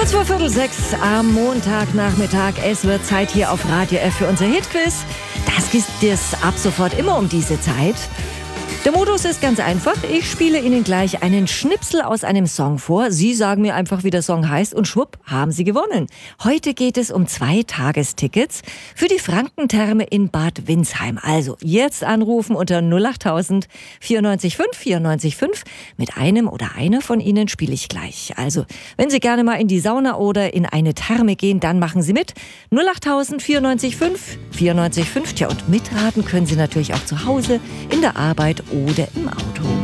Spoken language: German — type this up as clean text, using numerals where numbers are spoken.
Kurz vor 5:45 am Montagnachmittag. Es wird Zeit hier auf Radio F für unser Hitquiz. Das gibt es ab sofort immer um diese Zeit. Der Modus ist ganz einfach. Ich spiele Ihnen gleich einen Schnipsel aus einem Song vor. Sie sagen mir einfach, wie der Song heißt und schwupp, haben Sie gewonnen. Heute geht es um 2 Tagestickets für die Frankentherme in Bad Windsheim. Also jetzt anrufen unter 08000 94 5 94 5. Mit einem oder einer von Ihnen spiele ich gleich. Also wenn Sie gerne mal in die Sauna oder in eine Therme gehen, dann machen Sie mit. 08000 94 5 94 5. Tja, und mitraten können Sie natürlich auch zu Hause, in der Arbeit oder im Auto.